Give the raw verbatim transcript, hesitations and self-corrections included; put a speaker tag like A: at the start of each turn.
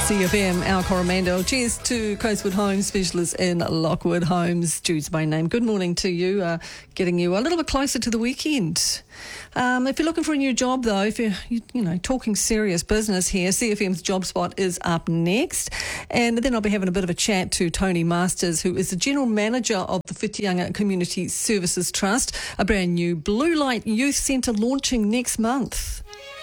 A: C F M, Al Coromando. Cheers to Coastwood Homes, specialists in Lockwood Homes. Jude's by name. Good morning to you, uh, getting you a little bit closer to the weekend. Um, if you're looking for a new job, though, if you're, you, you know, talking serious business here, C F M's Job Spot is up next. And then I'll be having a bit of a chat to Tony Masters, who is the General Manager of the Whitianga Community Services Trust, a brand new Blue Light Youth Centre launching next month.